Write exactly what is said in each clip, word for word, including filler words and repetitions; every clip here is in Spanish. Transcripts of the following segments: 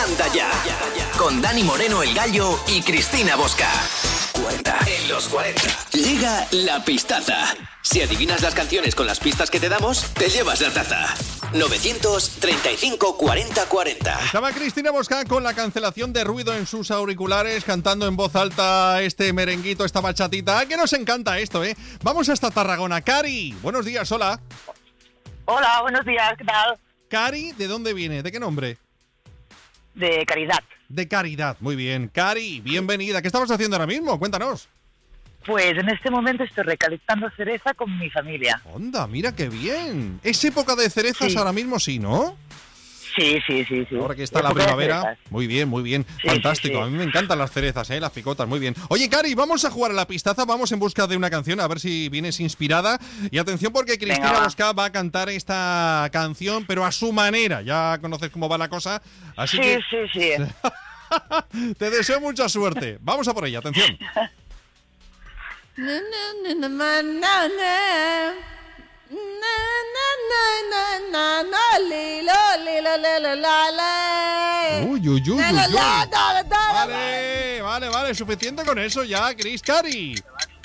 Anda Ya, con Dani Moreno el Gallo y Cristina Bosca. cuarenta en los cuarenta. Llega la pistaza. Si adivinas las canciones con las pistas que te damos, te llevas la taza. novecientos treinta y cinco cuarenta cuarenta. Estaba Cristina Bosca con la cancelación de ruido en sus auriculares, cantando en voz alta este merenguito, esta bachatita. ¡Ah, que nos encanta esto, eh! Vamos hasta Tarragona. Cari, buenos días, hola. Hola, buenos días, ¿qué tal? Cari, ¿de dónde viene? ¿De qué nombre? De Caridad. De Caridad, muy bien. Cari, bienvenida. ¿Qué estabas haciendo ahora mismo? Cuéntanos. Pues en este momento estoy recolectando cereza con mi familia. Onda, mira qué bien. Es época de cerezas Sí. ahora mismo, sí, ¿no? Sí, sí, sí, sí. Ahora que está la Época de primavera. cerezas. Muy bien, muy bien. Sí, Fantástico. sí, sí. A mí me encantan las cerezas, ¿eh? Las picotas, muy bien. Oye, Cari, vamos a jugar a la pistaza. Vamos en busca de una canción, a ver si vienes inspirada. Y atención porque Cristina Venga, va. Bosca va a cantar esta canción, pero a su manera. Ya conoces cómo va la cosa. Así Sí, que sí, sí. te deseo mucha suerte. Vamos a por ella, atención. Uy, uy, uy, uy, uy. Vale, vale, vale. Suficiente con eso ya, Cris. Cari.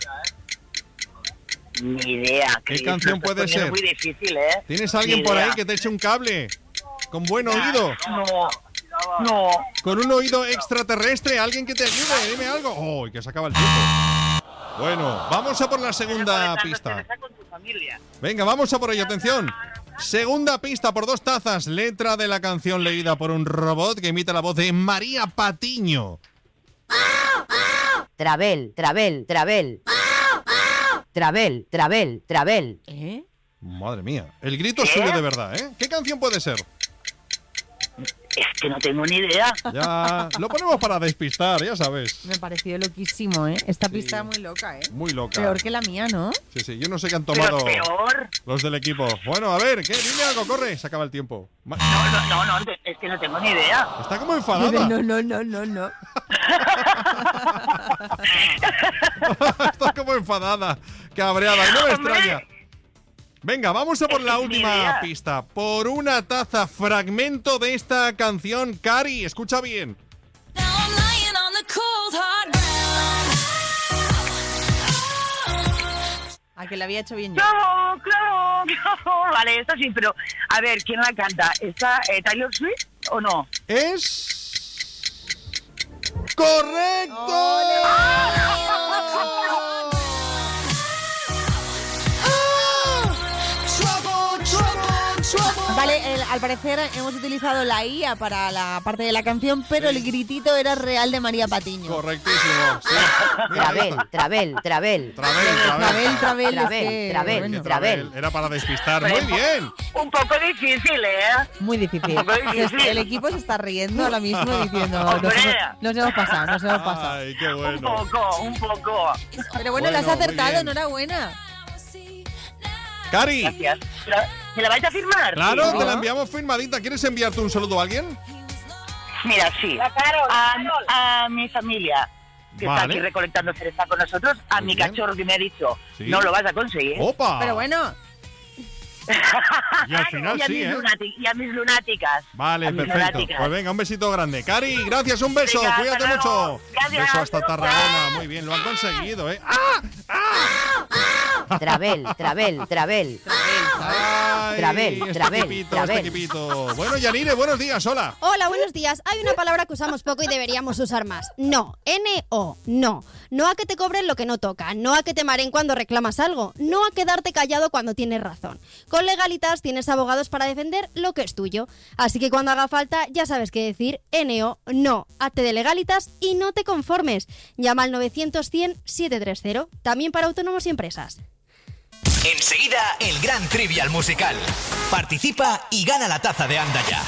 Ni idea. ¿Qué Cris, canción lo estás puede poniendo ser? muy difícil, ¿eh? ¿Tienes Ni alguien por ahí idea. que te eche un cable? Con buen oído. No, no. Con un oído extraterrestre. Alguien que te ayude. Dime algo. Oh, que se acaba el tiempo. Bueno, vamos a por la segunda Recolectando pista. cereza con tu familia. Venga, vamos a por ello. Atención. Segunda pista por dos tazas. Letra de la canción leída por un robot que imita la voz de María Patiño. Travel, travel, travel. Travel, travel, travel. ¿Eh? Madre mía. El grito es ¿Qué? suyo de verdad, ¿eh? ¿Qué canción puede ser? Es que no tengo ni idea. Ya lo ponemos para despistar, ya sabes. Me pareció loquísimo, ¿eh? Esta pista muy loca, ¿eh? Muy loca. Peor que la mía, ¿no? Sí, sí. Yo no sé qué han Pero tomado peor. los del equipo. Bueno, a ver, ¿qué? Dime algo, corre. Se acaba el tiempo. Ma- No, no, no, no, es que no tengo ni idea. Está como No, enfadada. no, no, no, no, no. Está como enfadada. Cabreada. No me Hombre. extraña. Venga, vamos a por Es la que ni última idea. pista. Por una taza, fragmento de esta canción. Cari, escucha bien. A que la había hecho bien yo. Claro, claro, claro. Vale, esta sí, pero a ver, ¿quién la canta? ¿Está eh, Taylor Swift o no? Es... ¡Correcto! Vale, el- al parecer hemos utilizado la I A para la parte de la canción, pero el gritito era real de María Patiño. Correctísimo. Sí. Mira, Travel, travel, travel. Travel, Travel, travel. travel, es Travel, que, travel, bueno, travel. Era para despistar. Muy bien. Un poco difícil, ¿eh? muy difícil. Un poco difícil. El equipo se está riendo ahora mismo diciendo, nos Hombre. hemos, nos hemos pasado, nos hemos pasado. Ay, qué Un bueno. poco, un poco. Pero bueno, lo has Bueno, muy acertado, bien. enhorabuena. Cari. Gracias. ¿La- ¿Me la vais a firmar? Claro, Sí, te ¿no? la enviamos firmadita. ¿Quieres enviarte un saludo a alguien? Mira, sí. A, a mi familia, que Vale. está aquí recolectando cereza con nosotros, a Muy mi bien. cachorro que me ha dicho, Sí. no lo vas a conseguir. ¡Opa! Pero bueno, Y al final y, a sí, mis ¿eh? lunati- y a mis lunáticas. Vale, A mis perfecto. lunáticas. Pues venga, un besito grande. Cari, gracias, un beso. Venga, Cuídate hasta luego. mucho. Gracias. Beso hasta Tarragona. Muy bien, lo han conseguido, ¿eh? ¡Ah! Travel, travel, travel. Ay, Travel, este travel, equipito, travel. este equipito. Bueno, Yanire, buenos días, hola. Hola, buenos días. Hay una palabra que usamos poco y deberíamos usar más. No. N O. No. No a que te cobren lo que no toca. No a que te mareen cuando reclamas algo. No a quedarte callado cuando tienes razón. Con Legalitas tienes abogados para defender lo que es tuyo. Así que cuando haga falta ya sabes qué decir. N O. No. Hazte de Legalitas y no te conformes. Llama al novecientos cien setecientos treinta. También para autónomos y empresas. Enseguida, el gran Trivial musical. Participa y gana la taza de Anda Ya.